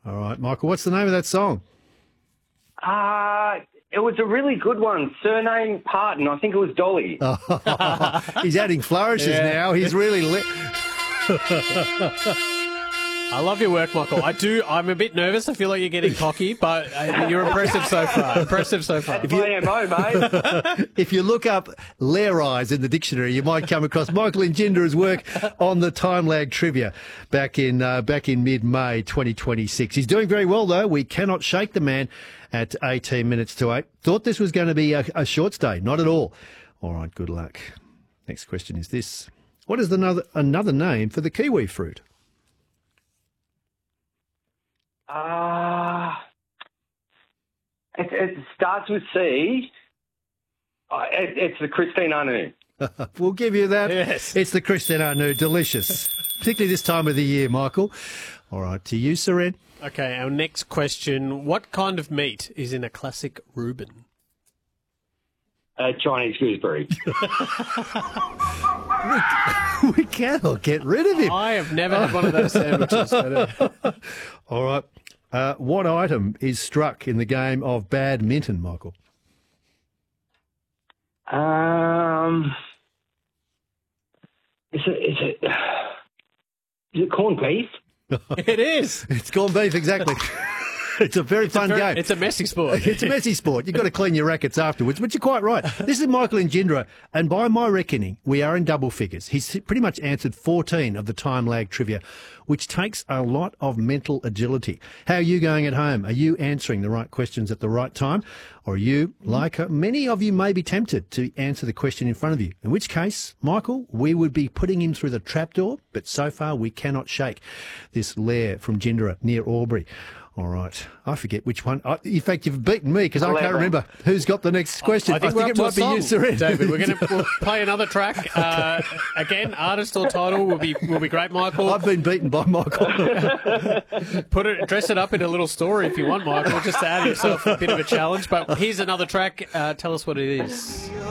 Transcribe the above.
All right, Michael, what's the name of that song? It was a really good one. Surname Parton. I think it was Dolly. He's adding flourishes now. He's really I love your work, Michael. I'm a bit nervous. I feel like you're getting cocky, but you're impressive so far. That's my MO, mate. If you look up lair eyes in the dictionary, you might come across Michael Ingindra's work on the time lag trivia back in mid-May 2026. He's doing very well, though. We cannot shake the man at 18 minutes to 8. Thought this was going to be a short stay. Not at all. All right, good luck. Next question is this. What is another name for the kiwi fruit? It starts with C. It's the Christine Anu. We'll give you that. Yes. It's the Christine Anu. Delicious. Particularly this time of the year, Michael. All right, to you, Seren. Okay, our next question. What kind of meat is in a classic Reuben? Chinese gooseberry. We cannot get rid of him. I have never had one of those sandwiches. All right. What item is struck in the game of badminton, Michael? Is it corned beef? It is. It's corned beef, exactly. It's a very fun game. It's a messy sport. It's a messy sport. You've got to clean your rackets afterwards, but you're quite right. This is Michael Ingindra, and by my reckoning, we are in double figures. He's pretty much answered 14 of the time lag trivia, which takes a lot of mental agility. How are you going at home? Are you answering the right questions at the right time? Or are you, like many of you, may be tempted to answer the question in front of you? In which case, Michael, we would be putting him through the trapdoor, but so far we cannot shake this lair from Gindera near Albury. All right. I forget which one. In fact, you've beaten me because I can't remember who's got the next question. I think it might be you, Seren. David. We'll play another track. Again, artist or title will be great, Michael. I've been beaten by Michael. Dress it up in a little story if you want, Michael, just to add yourself a bit of a challenge. But here's another track. Tell us what it is.